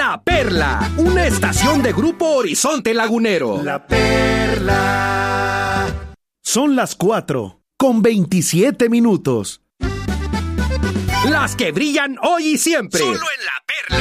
La Perla, una estación de Grupo Horizonte Lagunero. La Perla. Son las 4:27. Las que brillan hoy y siempre. Solo en La Perla.